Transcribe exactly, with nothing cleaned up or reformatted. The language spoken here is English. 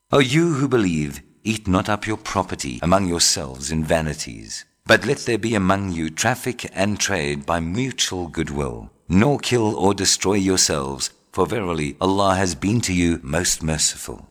O you who believe, eat not up your property among yourselves in vanities, but let there be among you traffic and trade by mutual goodwill. Nor kill or destroy yourselves, for verily Allah has been to you most merciful.